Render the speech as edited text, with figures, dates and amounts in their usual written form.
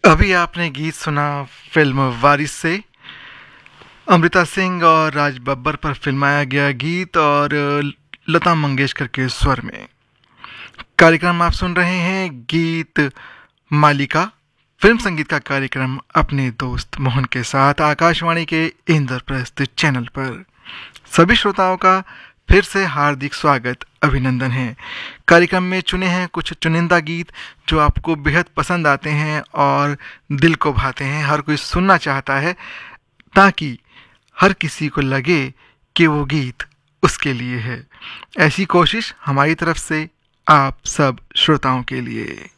अभी आपने गीत सुना फिल्म वारिस से। अमृता सिंह और राज बब्बर पर फिल्माया गया गीत और लता मंगेशकर के स्वर में। कार्यक्रम आप सुन रहे हैं गीत मालिका फिल्म संगीत का कार्यक्रम अपने दोस्त मोहन के साथ आकाशवाणी के इंद्रप्रस्थ चैनल पर। सभी श्रोताओं का फिर से हार्दिक स्वागत अभिनंदन है। कार्यक्रम में चुने हैं कुछ चुनिंदा गीत जो आपको बेहद पसंद आते हैं और दिल को भाते हैं। हर कोई सुनना चाहता है ताकि हर किसी को लगे कि वो गीत उसके लिए है। ऐसी कोशिश हमारी तरफ से आप सब श्रोताओं के लिए।